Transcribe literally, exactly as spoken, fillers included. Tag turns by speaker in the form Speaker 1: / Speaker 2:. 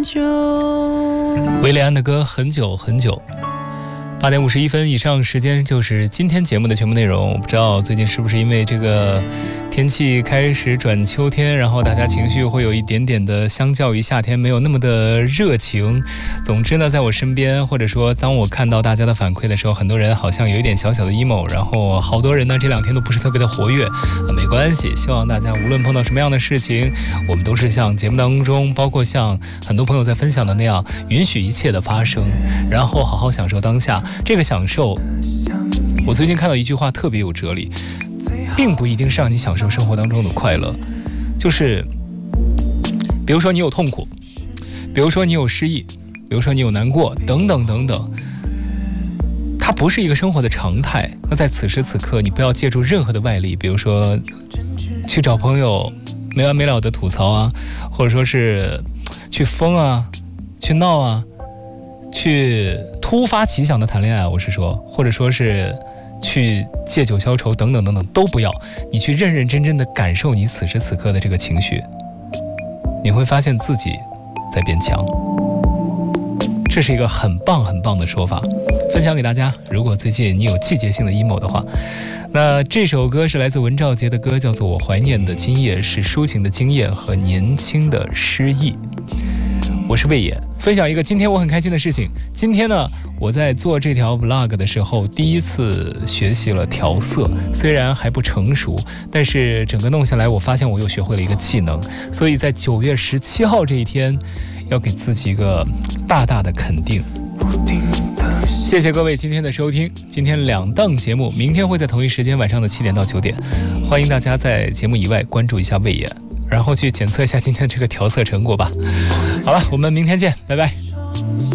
Speaker 1: 很久。
Speaker 2: 维列安的歌很久很久。八点五十一分以上时间就是今天节目的全部内容。我不知道最近是不是因为这个天气开始转秋天，然后大家情绪会有一点点的相较于夏天没有那么的热情。总之呢，在我身边或者说当我看到大家的反馈的时候，很多人好像有一点小小的 emo， 然后好多人呢这两天都不是特别的活跃、啊、没关系，希望大家无论碰到什么样的事情，我们都是像节目当中包括像很多朋友在分享的那样，允许一切的发生，然后好好享受当下。这个享受，我最近看到一句话特别有哲理，并不一定是让你享受生活当中的快乐，就是比如说你有痛苦，比如说你有失意，比如说你有难过等等等等，它不是一个生活的常态。那在此时此刻，你不要借助任何的外力，比如说去找朋友没完没了的吐槽啊，或者说是去疯啊，去闹啊，去突发奇想的谈恋爱，我是说，或者说是去借酒消愁等等等等，都不要。你去认认真真的感受你此时此刻的这个情绪，你会发现自己在变强。这是一个很棒很棒的说法，分享给大家。如果最近你有季节性的 emo 的话，那这首歌是来自文兆杰的歌，叫做《我怀念的今夜》，是抒情的经验和年轻的诗意。我是魏野，分享一个今天我很开心的事情。今天呢，我在做这条 vlog 的时候，第一次学习了调色，虽然还不成熟，但是整个弄下来，我发现我又学会了一个技能。所以在九月十七号这一天，要给自己一个大大的肯定。谢谢各位今天的收听。今天两档节目，明天会在同一时间晚上的七点到九点，欢迎大家在节目以外关注一下魏野，然后去检测一下今天这个调色成果吧。好了，我们明天见，拜拜。